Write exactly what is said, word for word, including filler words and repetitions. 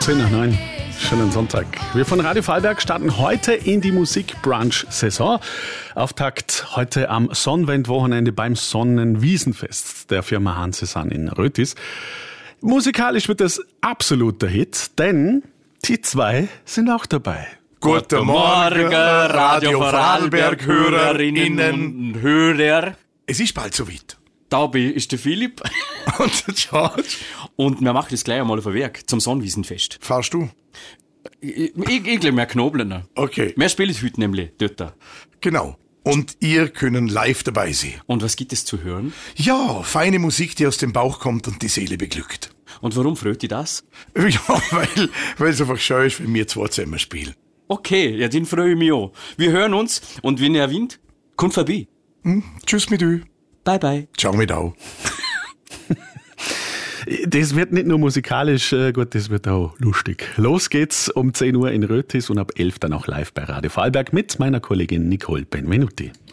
zehn nach neun. Schönen Sonntag. Wir von Radio Vorarlberg starten heute in die Musikbrunch-Saison. Auftakt heute am Sonnenwend-Wochenende beim Sonnenwiesenfest der Firma Hansesan in Rötis. Musikalisch wird es absoluter Hit, denn die zwei sind auch dabei. Guten Morgen, Radio Vorarlberg, Hörerinnen und Hörer. Es ist bald soweit. Da ist der Philipp. Und der George. Und wir machen das gleich einmal auf den Werk zum Sonnenwiesenfest. Fahrst du? Ich, ich, ich glaube, wir knobeln. Okay. Wir spielen es heute nämlich dort. Genau. Und ihr könnt live dabei sein. Und was gibt es zu hören? Ja, feine Musik, die aus dem Bauch kommt und die Seele beglückt. Und warum freut dich das? Ja, weil, weil es einfach schön ist, wenn wir zwei zusammen spielen. Okay, ja, den freue ich mich auch. Wir hören uns und wenn ihr erwähnt, kommt vorbei. Hm, tschüss mit euch. Bye, bye. Ciao mit auch. Das wird nicht nur musikalisch äh, gut, das wird auch lustig. Los geht's um zehn Uhr in Rötis und ab elf dann auch live bei Radio Vorarlberg mit meiner Kollegin Nicole Benvenuti.